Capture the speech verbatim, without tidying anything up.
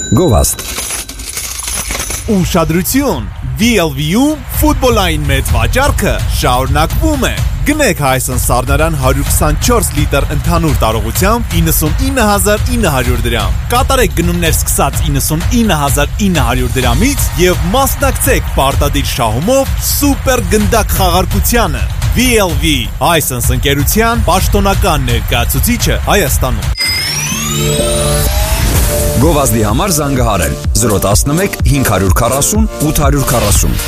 Գովազդ։ Ուշադրություն, վի ել վի-ում ֆուտբոլային մեծ վաճառքը շարունակվում է։ Գնեք Հայսեն Սառնարան one twenty-four լիտր ընդհանուր տարողությամբ ninety-nine thousand nine hundred դրամ։ Կատարեք գնումներ սկսած ninety-nine thousand nine hundred դրամից եւ մասնակցեք պարտադիր շահումով սուպեր գնդակ խաղարկությանը։ վի ել վի Հայսեն ընկերության պաշտոնական ներկայացուցիչը Հայաստանում։ Գովազդի համար զանգահարել zero one one five four zero eight four zero